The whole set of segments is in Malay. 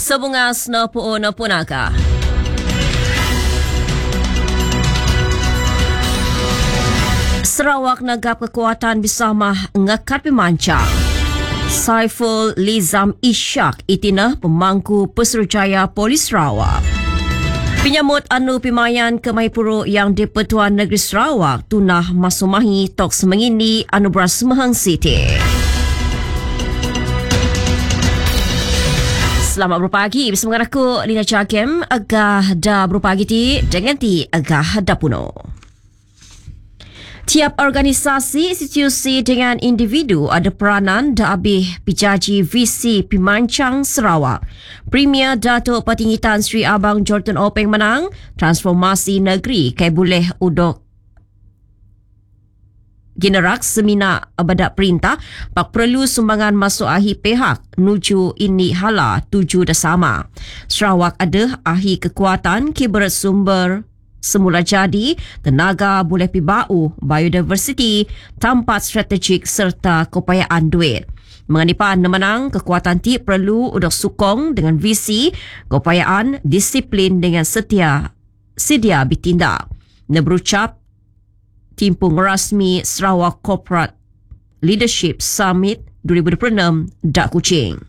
Sebungas na punaka. Sarawak nagap kekuatan bersama ngakat pemancang. Saiful Lizam Ishak itina pemangku Pesuruhjaya Polis Sarawak. Penyambut anu pimayan ke Maipuro yang di Pertuan Negeri Sarawak tunah masumahi tok semengini Anugerah Semahang City. Selamat berpagi bersama aku Lina Chakem agah dah berpagi ti dengan ti agah dah puno. Tiap organisasi, institusi dengan individu ada peranan dah habis pijaji visi Pimancang Sarawak. Premier Datuk Petinggi Tan Sri Abang Jordan Openg menang transformasi negeri kai boleh udok generak semina abadat perintah pak perlu sumbangan masuk akhir pihak nuju ini hala tuju dah sama. Sarawak ada akhir kekuatan kiberat sumber semula jadi, tenaga boleh pi bau, biodiversity, tempat strategik serta keupayaan duit. Menganipan menang, kekuatan ti perlu udok sukong dengan visi, keupayaan, disiplin dengan sedia bertindak. Berucap, Timpung Rasmi Sarawak Corporate Leadership Summit 2026 Dak Kuching.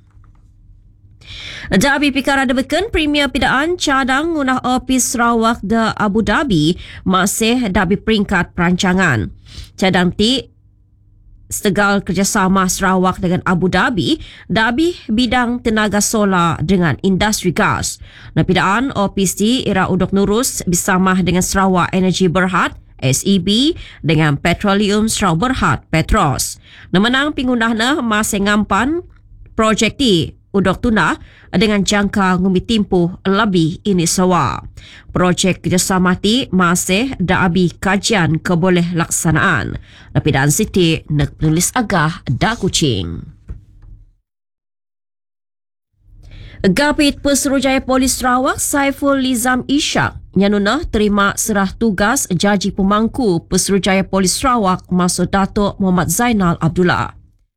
Dabi pikara debekan Premier Pidaan cadang ngunah Opis Sarawak da Abu Dhabi masih dabi peringkat perancangan. Cadang ti setegal kerjasama Sarawak dengan Abu Dhabi dabi bidang tenaga solar dengan industri gas. Pidaan Opis ti era udok nurus bersama dengan Sarawak Energy Berhad SEB dengan Petroleum Sarawak Berhad Petros. Menang pingunahna masih ngampan projek ti udok tunah dengan jangka ngumi timpuh lebih ini sawa. Projek kerjasama ti masih dah abi kajian keboleh laksanaan. Pidaan Siti nak penulis agah dak Kuching. Gapit Pesuruhjaya Polis Sarawak Saiful Lizam Ishak nyanunah terima serah tugas Jaji Pemangku Pesuruhjaya Polis Sarawak masuk Datuk Muhammad Zainal Abdullah.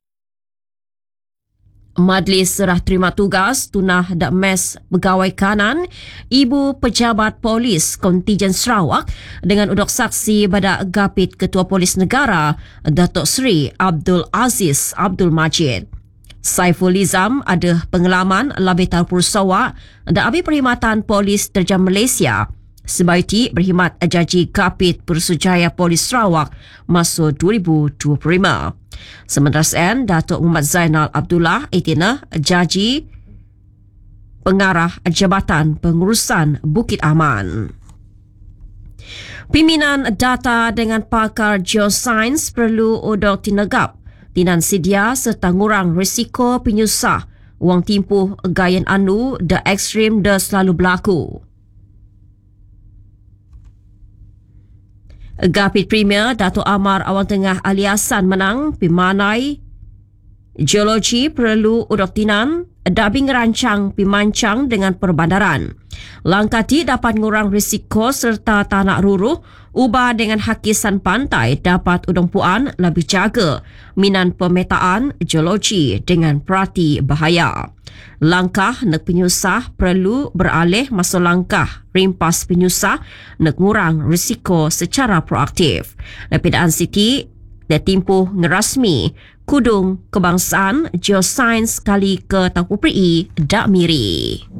Majlis serah terima tugas tunah dak mes pegawai kanan Ibu Pejabat Polis Kontijen Sarawak dengan udok saksi pada Gapit Ketua Polis Negara Datuk Seri Abdul Aziz Abdul Majid. Saiful Lizam ada pengalaman lebih tahun Sarawak dan habis perkhidmatan Polis Terjam Malaysia. Sebaiti berkhidmat Jaji Gapit Pesuruhjaya Polis Sarawak masuk 2025. Sementara sen Datuk Muhammad Zainal Abdullah itina Jaji Pengarah Jabatan Pengurusan Bukit Aman. Pimpinan data dengan pakar geosains perlu udok tinagap tinan sedia serta ngurang risiko penyusah wang timpuh gayan anu da ekstrim da selalu berlaku. Gapit Premier Dato' Amar Awang Tengah Aliasan menang pimanai geologi perlu udok tinan dabi ngerancang pimancang dengan perbandaran. Langkah ti dapat ngurang risiko serta tanah ruruh ubah dengan hakisan pantai dapat udong puan lebih jaga minan pemetaan geologi dengan perhati bahaya. Langkah nak penyusah perlu beralih masuk langkah rimpas penyusah nak ngurang risiko secara proaktif. Pidaan Siti dia timpuh ngerasmi kudung kebangsaan geosains kali ke Tapu Peri Dak Miri.